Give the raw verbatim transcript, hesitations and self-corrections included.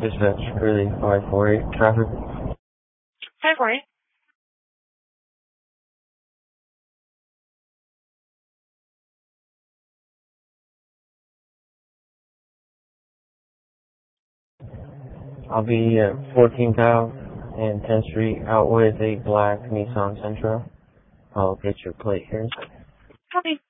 Dispatch, Greeley, five four eight, traffic. five four eight. I'll be at fourteenth Ave and tenth Street out with a black Nissan Sentra. I'll get your plate here. Copy.